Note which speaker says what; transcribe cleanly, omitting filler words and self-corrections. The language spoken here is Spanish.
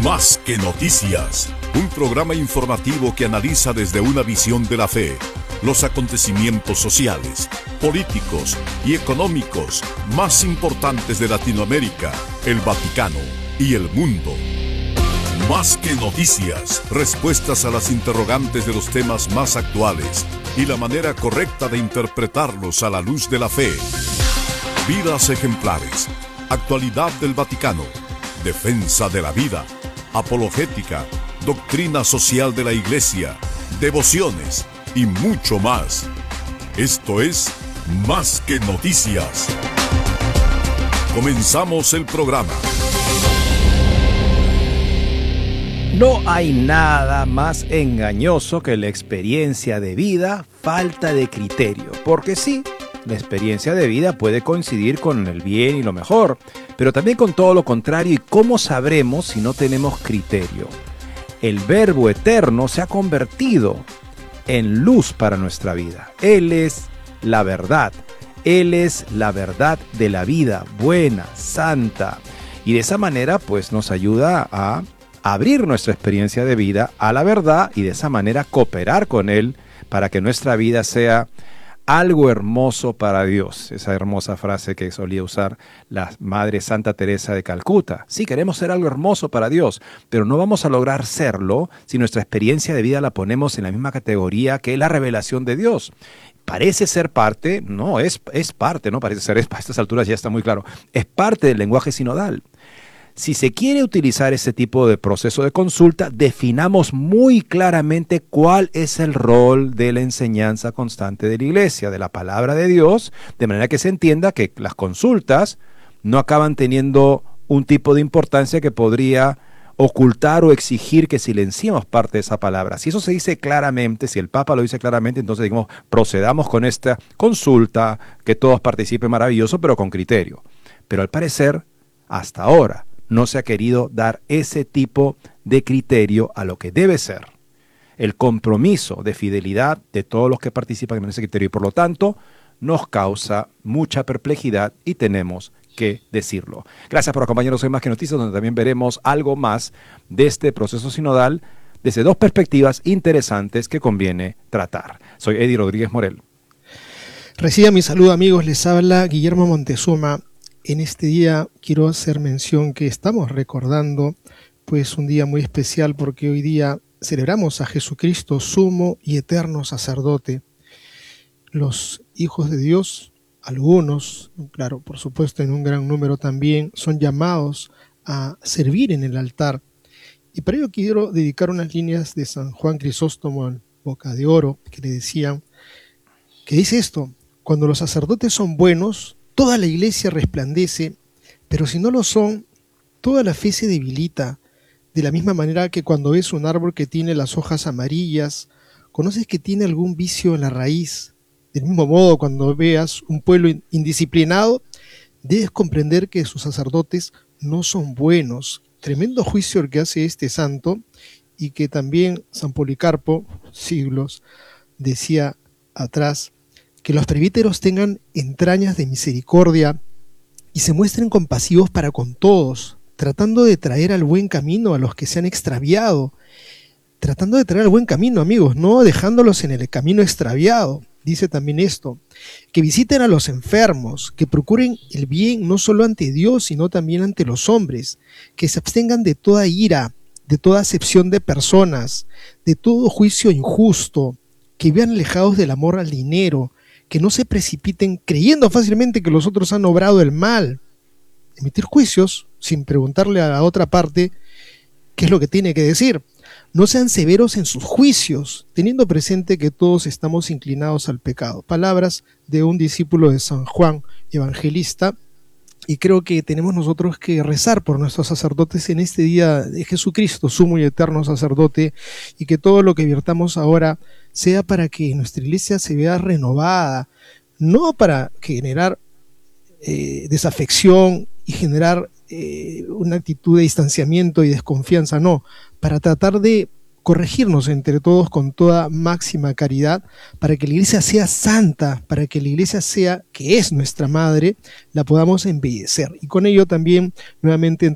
Speaker 1: Más que Noticias, un programa informativo que analiza desde una visión de la fe los acontecimientos sociales, políticos y económicos más importantes de Latinoamérica, el Vaticano y el mundo. Más que Noticias, respuestas a las interrogantes de los temas más actuales y la manera correcta de interpretarlos a la luz de la fe. Vidas ejemplares, actualidad del Vaticano, defensa de la vida, apologética, doctrina social de la Iglesia, devociones y mucho más. Esto es Más que Noticias. Comenzamos el programa.
Speaker 2: No hay nada más engañoso que la experiencia de vida, falta de criterio. Porque sí, la experiencia de vida puede coincidir con el bien y lo mejor, pero también con todo lo contrario. ¿Y cómo sabremos si no tenemos criterio? El Verbo eterno se ha convertido en luz para nuestra vida. Él es la verdad. Él es la verdad de la vida, buena, santa. Y de esa manera, pues, nos ayuda a abrir nuestra experiencia de vida a la verdad y de esa manera cooperar con Él para que nuestra vida sea algo hermoso para Dios. Esa hermosa frase que solía usar la Madre Santa Teresa de Calcuta. Sí, queremos ser algo hermoso para Dios, pero no vamos a lograr serlo si nuestra experiencia de vida la ponemos en la misma categoría que la revelación de Dios. Parece ser parte, no, es parte, no parece ser, a estas alturas ya está muy claro, es parte del lenguaje sinodal. Si se quiere utilizar ese tipo de proceso de consulta, definamos muy claramente cuál es el rol de la enseñanza constante de la Iglesia, de la palabra de Dios, de manera que se entienda que las consultas no acaban teniendo un tipo de importancia que podría ocultar o exigir que silenciemos parte de esa palabra. Si eso se dice claramente, si el Papa lo dice claramente, entonces digamos, procedamos con esta consulta, que todos participen, maravilloso, pero con criterio. Pero al parecer, hasta ahora, no se ha querido dar ese tipo de criterio a lo que debe ser el compromiso de fidelidad de todos los que participan en ese criterio y por lo tanto nos causa mucha perplejidad y tenemos que decirlo. Gracias por acompañarnos en Más que Noticias, donde también veremos algo más de este proceso sinodal desde dos perspectivas interesantes que conviene tratar. Soy Eddie Rodríguez Morel.
Speaker 3: Reciba mi saludo, amigos, les habla Guillermo Montezuma. En este día quiero hacer mención que estamos recordando pues un día muy especial porque hoy día celebramos a Jesucristo, sumo y eterno sacerdote. Los hijos de Dios, algunos, claro, por supuesto en un gran número también, son llamados a servir en el altar. Y para ello quiero dedicar unas líneas de San Juan Crisóstomo en Boca de Oro que le decían, que dice esto: cuando los sacerdotes son buenos, toda la iglesia resplandece, pero si no lo son, toda la fe se debilita. De la misma manera que cuando ves un árbol que tiene las hojas amarillas, conoces que tiene algún vicio en la raíz. Del mismo modo, cuando veas un pueblo indisciplinado, debes comprender que sus sacerdotes no son buenos. Tremendo juicio el que hace este santo, y que también San Policarpo, siglos, decía atrás, que los presbíteros tengan entrañas de misericordia y se muestren compasivos para con todos, tratando de traer al buen camino a los que se han extraviado. Tratando de traer al buen camino, amigos, no dejándolos en el camino extraviado. Dice también esto, que visiten a los enfermos, que procuren el bien no solo ante Dios, sino también ante los hombres, que se abstengan de toda ira, de toda acepción de personas, de todo juicio injusto, que vivan alejados del amor al dinero, que no se precipiten creyendo fácilmente que los otros han obrado el mal. Emitir juicios sin preguntarle a la otra parte qué es lo que tiene que decir. No sean severos en sus juicios, teniendo presente que todos estamos inclinados al pecado. Palabras de un discípulo de San Juan Evangelista, y creo que tenemos nosotros que rezar por nuestros sacerdotes en este día de Jesucristo, sumo y eterno sacerdote, y que todo lo que virtamos ahora sea para que nuestra iglesia se vea renovada, no para generar desafección y generar una actitud de distanciamiento y desconfianza, no, para tratar de corregirnos entre todos con toda máxima caridad, para que la iglesia sea santa, para que la iglesia sea, que es nuestra madre, la podamos embellecer. Y con ello también nuevamente